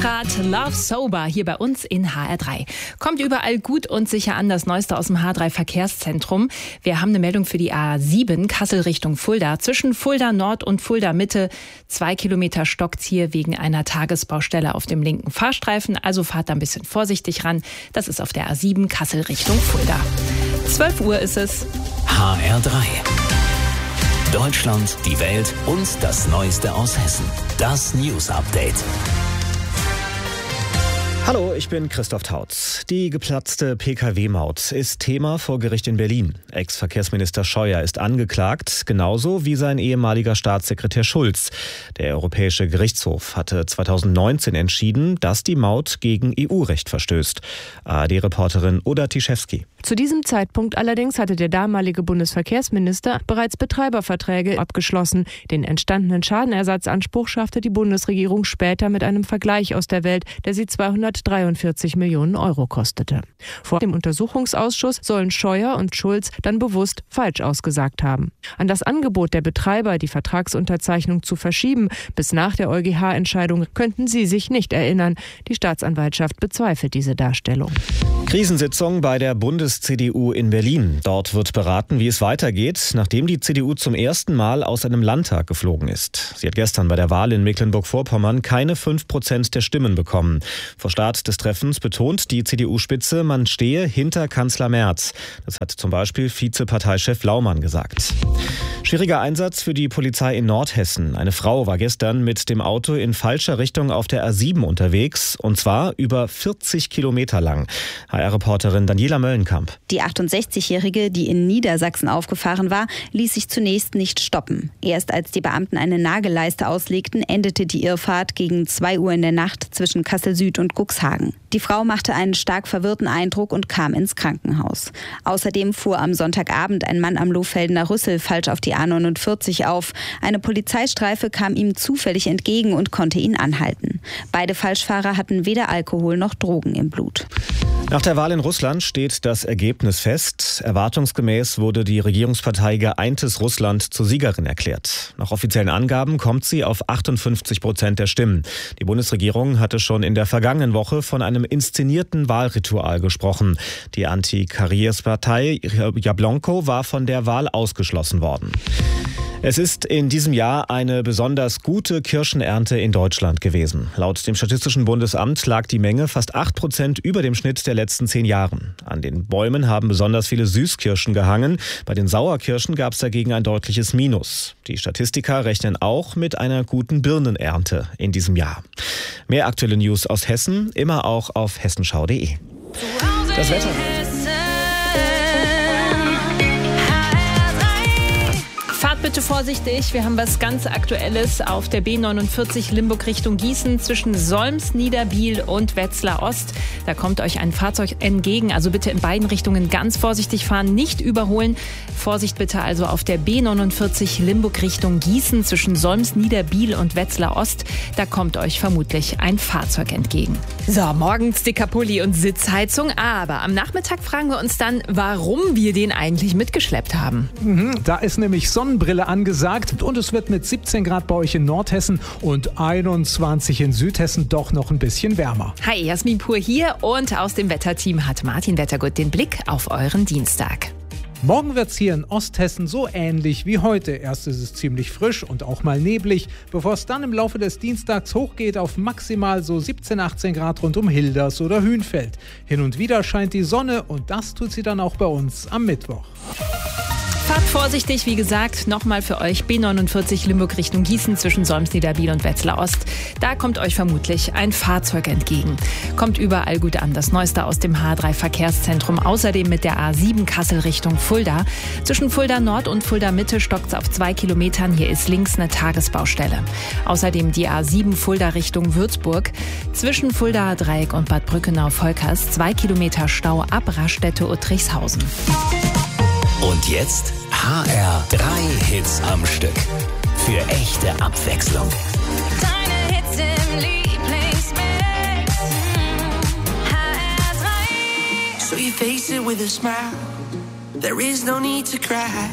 Fahrrad Love Sober hier bei uns in HR3. Kommt überall gut und sicher an, das Neueste aus dem H3 Verkehrszentrum. Wir haben eine Meldung für die A7 Kassel Richtung Fulda. Zwischen Fulda Nord und Fulda Mitte 2 Kilometer stockt's hier wegen einer Tagesbaustelle auf dem linken Fahrstreifen. Also fahrt da ein bisschen vorsichtig ran. Das ist auf der A7 Kassel Richtung Fulda. 12 Uhr ist es. HR3. Deutschland, die Welt und das Neueste aus Hessen. Das News Update. Hallo, ich bin Christoph Tautz. Die geplatzte Pkw-Maut ist Thema vor Gericht in Berlin. Ex-Verkehrsminister Scheuer ist angeklagt, genauso wie sein ehemaliger Staatssekretär Schulz. Der Europäische Gerichtshof hatte 2019 entschieden, dass die Maut gegen EU-Recht verstößt. ARD-Reporterin Uda Tischewski. Zu diesem Zeitpunkt allerdings hatte der damalige Bundesverkehrsminister bereits Betreiberverträge abgeschlossen. Den entstandenen Schadenersatzanspruch schaffte die Bundesregierung später mit einem Vergleich aus der Welt, der sie 243 Millionen Euro kostete. Vor dem Untersuchungsausschuss sollen Scheuer und Schulz dann bewusst falsch ausgesagt haben. An das Angebot der Betreiber, die Vertragsunterzeichnung zu verschieben, bis nach der EuGH-Entscheidung, könnten sie sich nicht erinnern. Die Staatsanwaltschaft bezweifelt diese Darstellung. Krisensitzung bei der Bundes-CDU in Berlin. Dort wird beraten, wie es weitergeht, nachdem die CDU zum ersten Mal aus einem Landtag geflogen ist. Sie hat gestern bei der Wahl in Mecklenburg-Vorpommern keine 5% der Stimmen bekommen. Vor Start des Treffens betont die CDU-Spitze, man stehe hinter Kanzler Merz. Das hat zum Beispiel Vizeparteichef Laumann gesagt. Schwieriger Einsatz für die Polizei in Nordhessen. Eine Frau war gestern mit dem Auto in falscher Richtung auf der A7 unterwegs, und zwar über 40 Kilometer lang. HR-Reporterin Daniela Möllenkamp. Die 68-Jährige, die in Niedersachsen aufgefahren war, ließ sich zunächst nicht stoppen. Erst als die Beamten eine Nagelleiste auslegten, endete die Irrfahrt gegen 2 Uhr in der Nacht zwischen Kassel Süd und Cuxhagen. Die Frau machte einen stark verwirrten Eindruck und kam ins Krankenhaus. Außerdem fuhr am Sonntagabend ein Mann am Lohfeldener Rüssel falsch auf die A49 auf. Eine Polizeistreife kam ihm zufällig entgegen und konnte ihn anhalten. Beide Falschfahrer hatten weder Alkohol noch Drogen im Blut. Nach der Wahl in Russland steht das Ergebnis fest. Erwartungsgemäß wurde die Regierungspartei Geeintes Russland zur Siegerin erklärt. Nach offiziellen Angaben kommt sie auf 58% der Stimmen. Die Bundesregierung hatte schon in der vergangenen Woche von einem inszenierten Wahlritual gesprochen. Die Anti-Karriers-Partei Jablonko war von der Wahl ausgeschlossen worden. Es ist in diesem Jahr eine besonders gute Kirschenernte in Deutschland gewesen. Laut dem Statistischen Bundesamt lag die Menge fast 8% über dem Schnitt der letzten 10 Jahren. An den Bäumen haben besonders viele Süßkirschen gehangen. Bei den Sauerkirschen gab es dagegen ein deutliches Minus. Die Statistiker rechnen auch mit einer guten Birnenernte in diesem Jahr. Mehr aktuelle News aus Hessen, immer auch auf hessenschau.de. Das Wetter. Fahrt bitte vorsichtig, wir haben was ganz Aktuelles auf der B49 Limburg Richtung Gießen zwischen Solms, Niederbiel und Wetzlar Ost. Da kommt euch ein Fahrzeug entgegen, also bitte in beiden Richtungen ganz vorsichtig fahren, nicht überholen. Vorsicht bitte also auf der B49 Limburg Richtung Gießen zwischen Solms, Niederbiel und Wetzlar Ost. Da kommt euch vermutlich ein Fahrzeug entgegen. So, morgens dicker Pulli und Sitzheizung, aber am Nachmittag fragen wir uns dann, warum wir den eigentlich mitgeschleppt haben. Da ist nämlich Sonnenbrille angesagt und es wird mit 17 Grad bei euch in Nordhessen und 21 in Südhessen doch noch ein bisschen wärmer. Hi, Jasmin Pur hier und aus dem Wetterteam hat Martin Wettergut den Blick auf euren Dienstag. Morgen wird's hier in Osthessen so ähnlich wie heute. Erst ist es ziemlich frisch und auch mal neblig, bevor es dann im Laufe des Dienstags hochgeht auf maximal so 17, 18 Grad rund um Hilders oder Hünfeld. Hin und wieder scheint die Sonne und das tut sie dann auch bei uns am Mittwoch. Fahrt vorsichtig, wie gesagt, nochmal für euch B49 Limburg Richtung Gießen zwischen Solms, Niederbiel und Wetzlar Ost. Da kommt euch vermutlich ein Fahrzeug entgegen. Kommt überall gut an, das Neueste aus dem H3 Verkehrszentrum. Außerdem mit der A7 Kassel Richtung Fulda. Zwischen Fulda Nord und Fulda Mitte stockt's auf 2 Kilometern. Hier ist links eine Tagesbaustelle. Außerdem die A7 Fulda Richtung Würzburg. Zwischen Fulda Dreieck und Bad Brückenau-Volkers 2 Kilometer Stau ab Raststätte Uttrichshausen. Und jetzt HR3 Hits am Stück. Für echte Abwechslung. Deine Hits im Lieblingsmix. HR3. So you face it with a smile. There is no need to cry.